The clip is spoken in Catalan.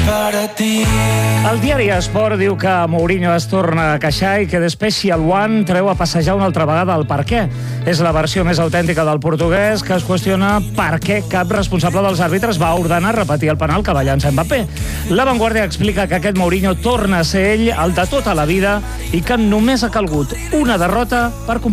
El diari Esport diu que Mourinho es torna a queixar i que The Special One treu a passejar una altra vegada el per què. És la versió més autèntica del portuguès que es qüestiona per què cap responsable dels àrbitres va ordenar repetir el penal que va llançar Mbappé. La Vanguardia explica que aquest Mourinho torna a ser ell, el de tota la vida, i que només ha calgut una derrota per